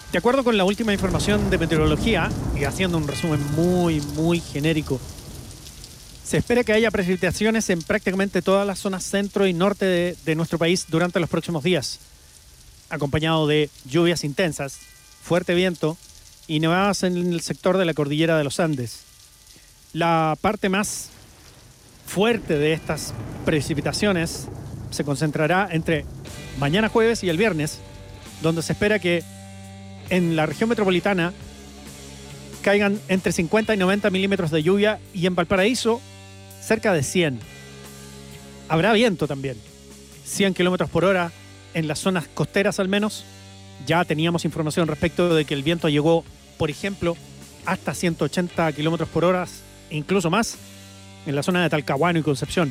De acuerdo con la última información de meteorología, y haciendo un resumen muy genérico, se espera que haya precipitaciones en prácticamente todas las zonas centro y norte de nuestro país durante los próximos días, acompañado de lluvias intensas, fuerte viento y nevadas en el sector de la cordillera de los Andes. La parte más fuerte de estas precipitaciones se concentrará entre mañana jueves y el viernes, donde se espera que en la región metropolitana caigan entre 50 y 90 milímetros de lluvia y en Valparaíso cerca de 100. Habrá viento también, 100 kilómetros por hora en las zonas costeras al menos. Ya teníamos información respecto de que el viento llegó, por ejemplo, hasta 180 kilómetros por hora, incluso más, en la zona de Talcahuano y Concepción.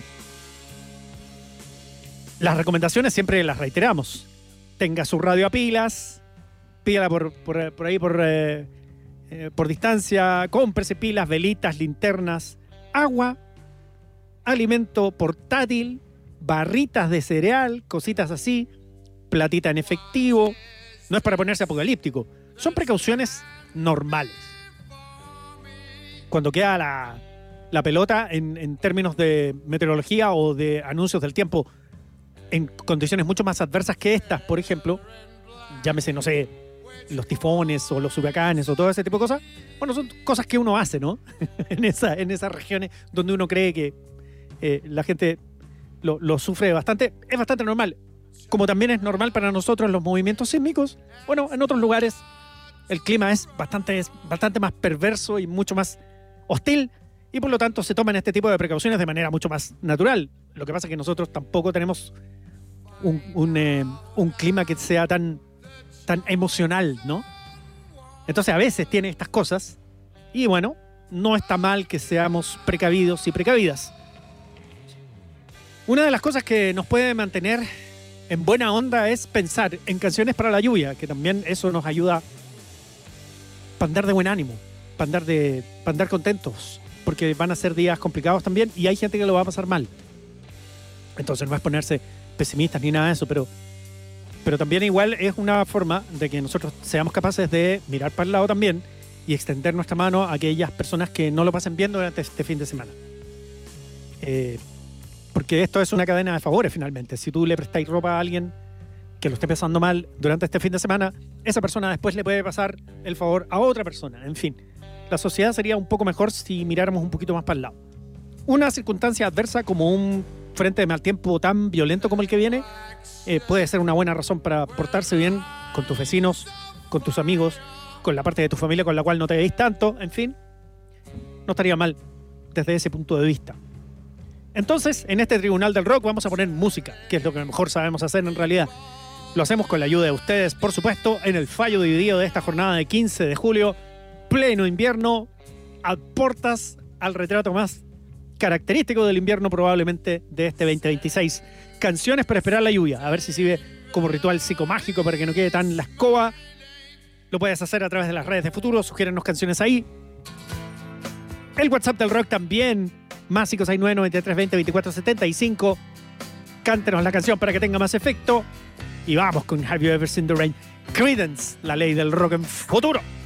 Las recomendaciones siempre las reiteramos. Tenga su radio a pilas, pídala por ahí por distancia, cómprese pilas, velitas, linternas, agua, alimento portátil, barritas de cereal, cositas así, platita en efectivo. No es para ponerse apocalíptico, son precauciones normales. Cuando queda la pelota en términos de meteorología o de anuncios del tiempo en condiciones mucho más adversas que estas, por ejemplo, llámese, no sé, los tifones o los huracanes o todo ese tipo de cosas, bueno, son cosas que uno hace, ¿no? en esas regiones donde uno cree que la gente lo sufre bastante, es bastante normal. Como también es normal para nosotros los movimientos sísmicos, bueno, en otros lugares el clima es bastante más perverso y mucho más hostil, y por lo tanto se toman este tipo de precauciones de manera mucho más natural. Lo que pasa es que nosotros tampoco tenemos un clima que sea tan emocional, ¿no? Entonces a veces tiene estas cosas y bueno, no está mal que seamos precavidos y precavidas. Una de las cosas que nos puede mantener en buena onda es pensar en canciones para la lluvia, que también eso nos ayuda para andar de buen ánimo, para andar contentos, porque van a ser días complicados también y hay gente que lo va a pasar mal. Entonces no es ponerse pesimistas ni nada de eso, pero también igual es una forma de que nosotros seamos capaces de mirar para el lado también y extender nuestra mano a aquellas personas que no lo pasen bien durante este fin de semana. Porque esto es una cadena de favores finalmente. Si tú le prestáis ropa a alguien que lo esté pasando mal durante este fin de semana, esa persona después le puede pasar el favor a otra persona. En fin, la sociedad sería un poco mejor si miráramos un poquito más para el lado. Una circunstancia adversa como un frente de mal tiempo tan violento como el que viene puede ser una buena razón para portarse bien con tus vecinos, con tus amigos, con la parte de tu familia con la cual no te veis tanto, en fin, no estaría mal desde ese punto de vista. Entonces, en este Tribunal del Rock vamos a poner música, que es lo que mejor sabemos hacer en realidad. Lo hacemos con la ayuda de ustedes, por supuesto, en el fallo dividido de esta jornada de 15 de julio, pleno invierno, a portas al retrato más característico del invierno probablemente de este 2026. Canciones para esperar la lluvia, a ver si sirve como ritual psicomágico para que no quede tan la escoba. Lo puedes hacer a través de las redes de Futuro, sugiérenos canciones ahí. El WhatsApp del rock también, más 569-9320-2475. Cántenos la canción para que tenga más efecto. Y vamos con Have You Ever Seen the Rain? Creedence, la ley del rock en Futuro.